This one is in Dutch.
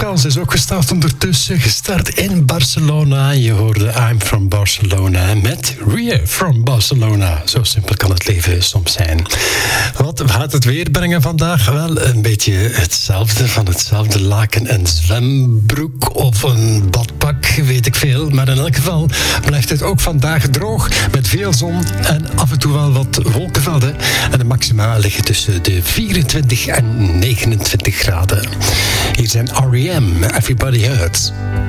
Frans is ook gestart ondertussen. Gestart in Barcelona. Je hoorde I'm from Barcelona met Ria from Barcelona. Zo simpel kan het leven soms zijn. Wat gaat het weer brengen vandaag? Wel, een beetje hetzelfde. Van hetzelfde laken en zwembroek of een badpak, weet ik veel. Maar in elk geval blijft het ook vandaag droog met veel zon en af en toe wel wat wolkenvelden. En de maxima liggen tussen de 24 en 29 graden. Hier zijn R.E.M. Everybody Hurts.